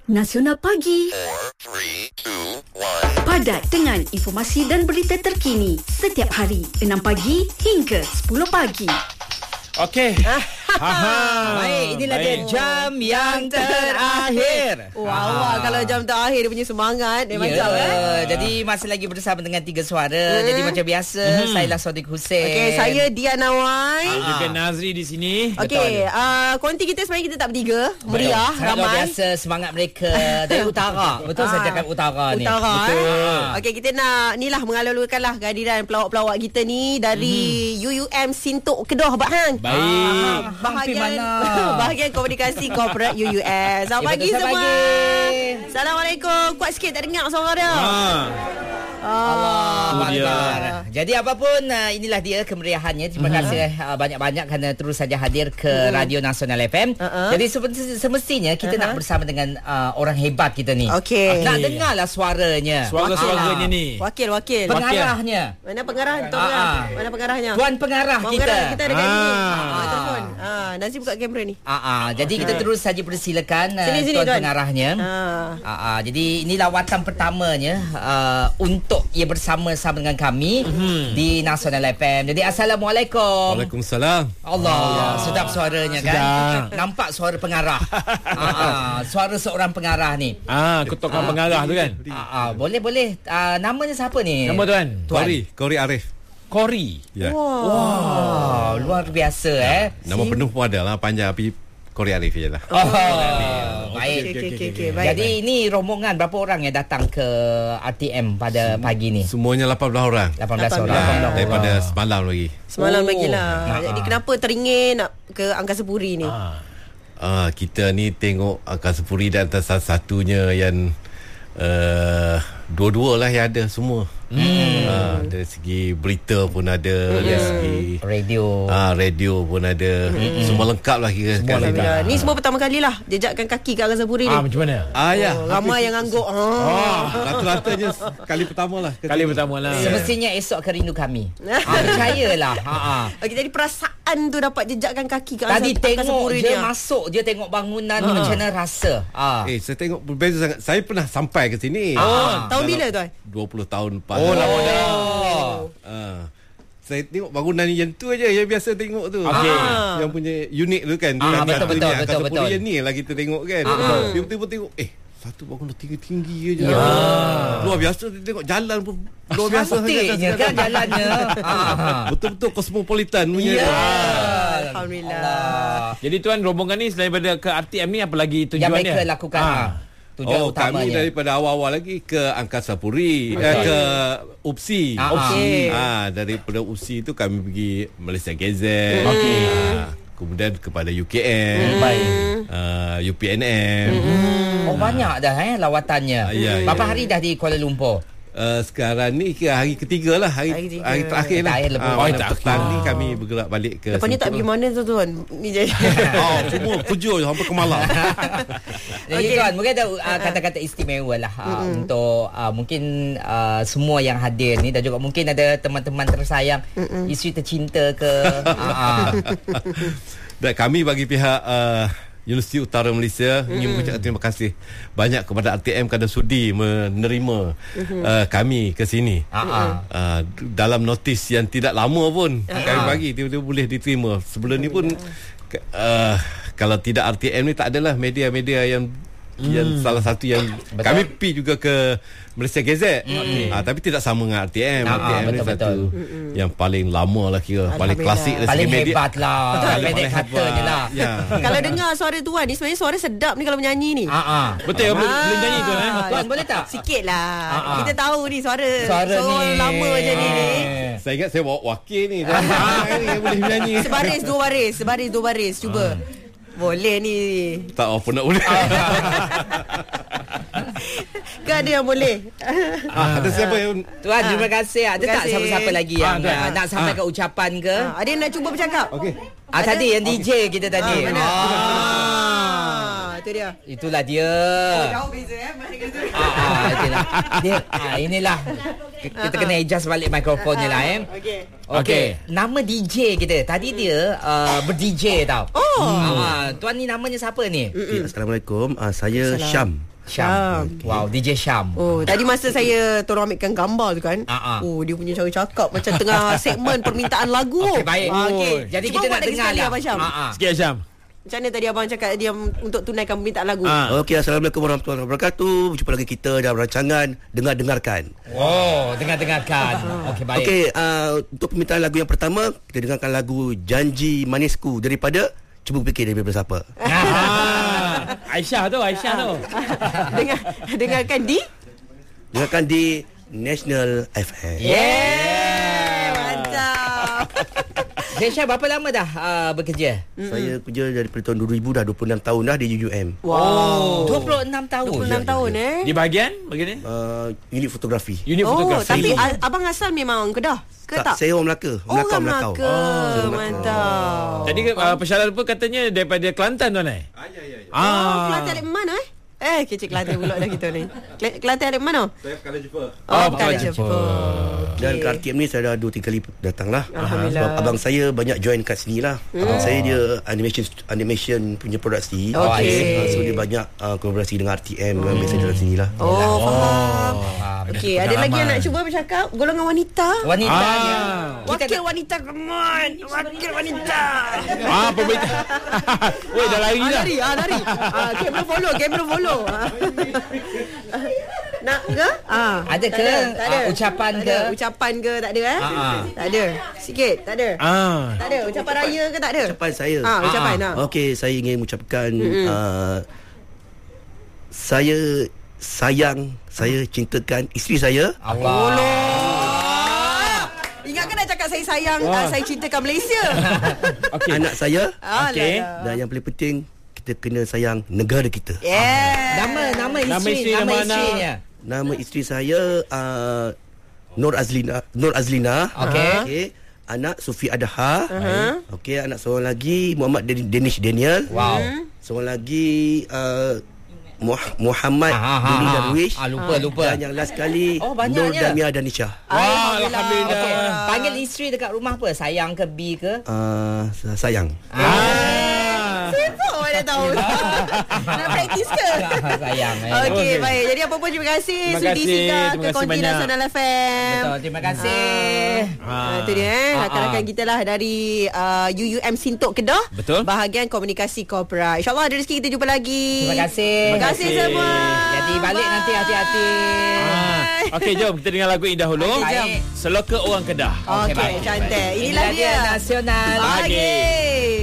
Nasional Pagi. 4, 3, 2, 1. Padat dengan informasi dan berita terkini setiap hari 6 pagi hingga 10 pagi. Okey. Baik, inilah dia jam yang terakhir. Wah, kalau jam terakhir dia punya semangat dia macam Jadi masih lagi bersama dengan Tiga Suara. Jadi macam biasa, saya lah Sodiq Hussein. Okey, saya Diana Wai. Juga Nazri di sini. Okey, konti kita sebenarnya kita tak bertiga. Meriah, Sangat luar ramai. biasa semangat mereka dari utara. Betul saya cakap utara ni. Utara. Betul. Okey, kita nak ni lah mengalur-alurkan lah kehadiran pelawak-pelawak kita ni dari UUM Sintok Kedah, Abang Hang. Baik. Hampir mana? Bahagian komunikasi korporat UUS. Selamat pagi betul, semua. pagi. Assalamualaikum. Kuat sikit tak dengar suara dia. Allah dia. Akbar. Jadi apapun inilah dia kemeriahannya. Terima kasih banyak-banyak kerana terus saja hadir ke Radio Nasional FM. Jadi semestinya kita nak bersama dengan orang hebat kita ni. Okey. Nak dengarlah suaranya. Suara-suaranya ni. Wakil. Pengarahnya. Mana pengarah? Tuan pengarah. Mana pengarahnya? Tuan pengarah kita. Kita ada kat sini. Telefon. Nazim buka kamera ni. Jadi kita terus saja persilakan Sini, tuan tuan. pengarahnya. Jadi ini lawatan pertamanya untuk ia bersama-sama dengan kami di Nasional FM. Jadi Assalamualaikum. Waalaikumsalam. Allah, sedap suaranya kan. Nampak suara pengarah. Suara seorang pengarah ni. Ketua pengarah tu kan. Boleh. Namanya siapa ni? Nama tuan? Kori Arif. Kori. Ya. Wow, luar biasa Nama penuh pun ada lah, panjang tapi Kori Arif je lah. Baik. Okey. Jadi ini rombongan berapa orang yang datang ke RTM pada pagi ni? Semuanya 18 orang. 18 orang. Daripada semalam lagi. Semalam lagi lah. Jadi kenapa teringin nak ke Angkasa Puri ni? Kita ni tengok Angkasa Puri dan salah satunya yang dua-dua lah yang ada semua. Dari segi berita pun ada, dari segi radio pun ada. Semua lengkap lah kira sekali ni. Ni semua pertama kali lah jejakkan kaki kat Angkasa Puri ni. Macam mana? Ya. Ramai yang angguk. Rata-ratanya kali pertama lah. Kali pertama lah. Semestinya esok akan rindu kami. Percayalah. Okey, jadi perasaan tu dapat jejakkan kaki kat Tadi Angkasa tengok Puri dia ni. masuk, dia tengok bangunan ni macam mana rasa? Saya tengok berbeza sangat. Saya pernah sampai ke sini. Tahun bila tuan? 20 tahun lepas. Lama dah. Saya tengok bangunan yang tu aja yang biasa tengok tu. Yang punya unik tu kan. Betul. Yang ni lah kita tengok kan. Tiba-tiba tengok satu bangunan tinggi-tinggi je. Luar biasa. Tengok jalan pun luar biasa. Cantiknya kan jalannya. Betul-betul cosmopolitan punya. Alhamdulillah. Jadi tuan, rombongan ni selain daripada ke RTM ni apa lagi tujuannya? Yang mereka lakukan. Tujuan utamanya. Kami daripada awal-awal lagi ke Angkasa Puri, ke UPSI. Daripada UPSI tu kami pergi Malaysia Gazette. Kemudian kepada UKM, UPNM. Banyak dah lawatannya. Berapa hari dah di Kuala Lumpur? Sekarang ni hari ketiga lah. Hari terakhir lah. Petang ni kami bergerak balik ke Lepas ni tak pergi mana tu tuan? Ni jadi. semua kerja sampai ke malam. Jadi tuan, mungkin ada kata-kata istimewa lah untuk mungkin semua yang hadir ni, dan juga mungkin ada teman-teman tersayang, isteri tercinta ke. Dan kami bagi pihak Universiti Utara Malaysia ingin mengucapkan terima kasih banyak kepada RTM kerana sudi menerima kami ke sini. Dalam notis yang tidak lama pun kami bagi, tiba-tiba boleh diterima. Sebelum ni pun kalau tidak RTM ni tak adalah media-media yang salah satu yang kami pergi juga ke Malaysia Gazette. Tapi tidak sama dengan RTM. RTM ni satu yang paling lama lah kira, paling klasik dari paling segi media. hebat lah. Pendek katanya lah. Kalau dengar suara tuan ni, sebenarnya suara sedap ni kalau menyanyi ni. Betul, boleh nyanyi tuan Tuan boleh tak? Sikit lah. Kita tahu ni suara ni lama macam ni. Saya ingat saya bawa wakil ni. Ni boleh menyanyi. Sebaris dua baris. Cuba. Boleh ni. Tak apa nak boleh. Ke ada yang boleh? Ada siapa yang Tuan, terima kasih. Ada tak siapa-siapa lagi yang nak sampaikan ucapan ke? Ada yang nak cuba bercakap? Okey. Tadi yang DJ kita tadi. Itu dia. Itulah dia. Jauh beza Itulah. Dia, inilah. Kita kena adjust balik mikrofonnya lah. Okey. Nama DJ kita. Tadi dia ber-DJ tau. Tuan ni namanya siapa ni? Assalamualaikum. Saya Syam. Syam. Wow, DJ Syam. Oh, tadi masa saya tolong ambilkan gambar tu kan. Oh, dia punya cara cakap macam tengah segmen permintaan lagu. Okey, baik. Okey. Jadi Cuba kita buat nak lagi dengar sekali, lah. Abang Syam. Sikit Syam. Macam mana tadi abang cakap dia untuk tunaikan permintaan lagu? Okey, Assalamualaikum warahmatullahi wabarakatuh. Jumpa lagi kita dalam rancangan Dengarkan. Oh, dengarkan. Okey, baik. Okey, untuk permintaan lagu yang pertama, kita dengarkan lagu Janji Manisku daripada Cuba Fikir daripada siapa. Aisyah tu. Dengarkan di Dengarkan di National FM. mantap. Syam, berapa lama dah bekerja? Saya kerja daripada tahun 2000, dah 26 tahun dah di UUM. Wow. 26 tahun. 26 tahun Di bahagian ni? Unit fotografi. Unit fotografi. Tapi abang asal memang Kedah ke tak? Saya orang Melaka. Orang Melakau. Melaka. Mantap. Tadi pesyarat pun katanya daripada Kelantan tuan Oh, Kelantan dari mana kecil Kelantan pula dah kita ni. Kelantan dari mana? Saya Kuala Lumpur. Kuala Lumpur. Dan ke RTM ni saya dah 2-3 kali datang lah. Alhamdulillah. Sebab abang saya banyak join kat sini lah. Abang saya dia animation punya produksi. Okey. So dia banyak kolaborasi dengan RTM dengan biasa dalam sini lah. Faham. Okey, ada lagi yang nak cuba bercakap? Golongan wanita. Wanitanya. Wakil wanita, come on. Wakil wanita. Pemerintah. Weh, dah lari dah. Lari. Kamera follow. Nak ke? Ada ke? Tak ada. Ucapan Tak ke? ada. Ucapan ke? Tak ada Tak ada. Sikit, tak ada. Tak ada. Ucapan raya ke tak ada? Ucapan saya. Ucapan. Okey, saya ingin mengucapkan saya sayang, saya cintakan isteri saya. Ingatkan nak cakap saya sayang, saya cintakan Malaysia. Anak saya. Okey. Dan yang paling penting, kita kena sayang negara kita. Nama isterinya. Nama isteri saya Nur Azlina. Okey. Anak Sufi Adaha. Okey, anak seorang lagi Muhammad Danish Daniel. Wow. Seorang lagi Muhammad Dini Darwish. Lupa. Dan yang last kali banyaknya. Nur Damia Danisha. Alhamdulillah. Okay. Panggil isteri dekat rumah apa? Sayang ke B ke? Sayang. Simple mana tahu. Nak praktis ke? Sayang. Okey, baik. Jadi apa pun terima kasih sudi singgah ke Konti Nasional FM. Betul, terima kasih. Itu dia rakan-rakan kita lah dari UUM Sintok Kedah. Betul. Bahagian komunikasi korporat. InsyaAllah ada rezeki kita jumpa lagi. Terima kasih. Terima kasih semua. Jadi balik nanti hati-hati. Okey, jom kita dengar lagu ini dahulu. Baik. Seloka Orang Kedah. Okey, baik. cantik. Inilah dia Nasional. Pagi.